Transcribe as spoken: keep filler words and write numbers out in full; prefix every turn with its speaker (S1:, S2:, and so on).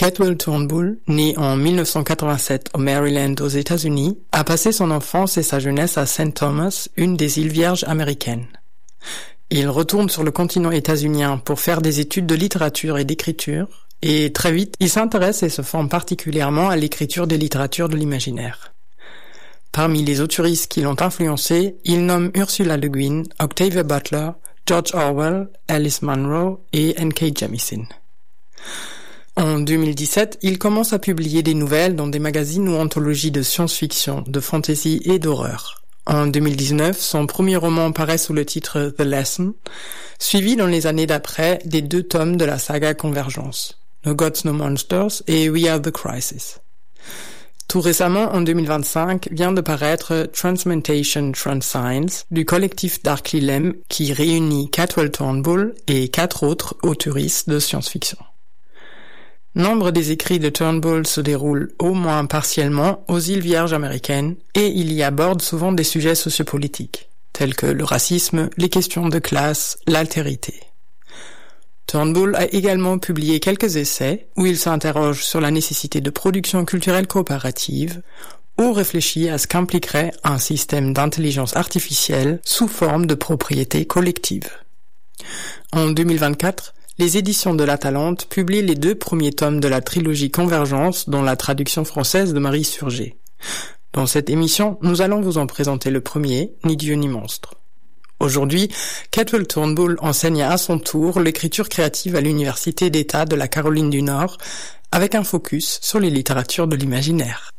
S1: Caldwell Turnbull, né en mille neuf cent quatre-vingt-sept au Maryland aux États-Unis, a passé son enfance et sa jeunesse à Saint Thomas, une des îles Vierges américaines. Il retourne sur le continent états-unien pour faire des études de littérature et d'écriture, et très vite, il s'intéresse et se forme particulièrement à l'écriture des littératures de l'imaginaire. Parmi les autoristes qui l'ont influencé, il nomme Ursula Le Guin, Octavia Butler, George Orwell, Alice Munro et N K Jemisin. En deux mille dix-sept, il commence à publier des nouvelles dans des magazines ou anthologies de science-fiction, de fantasy et d'horreur. En deux mille dix-neuf, son premier roman paraît sous le titre The Lesson, suivi dans les années d'après des deux tomes de la saga Convergence, No Gods, No Monsters et We Are the Crisis. Tout récemment, en deux mille vingt-cinq, vient de paraître Transmutation Transcience du collectif Darkly Lem qui réunit Caldwell Turnbull et quatre autres autoristes de science-fiction. Nombre des écrits de Turnbull se déroulent au moins partiellement aux îles Vierges américaines et il y aborde souvent des sujets sociopolitiques, tels que le racisme, les questions de classe, l'altérité. Turnbull a également publié quelques essais où il s'interroge sur la nécessité de production culturelle coopérative ou réfléchit à ce qu'impliquerait un système d'intelligence artificielle sous forme de propriété collective. En deux mille vingt-quatre, les éditions de La Talente publient les deux premiers tomes de la trilogie Convergence, dont la traduction française de Marie Surgé. Dans cette émission, nous allons vous en présenter le premier, Ni Dieu ni monstre. Aujourd'hui, Caldwell Turnbull enseigne à son tour l'écriture créative à l'Université d'État de la Caroline du Nord, avec un focus sur les littératures de l'imaginaire.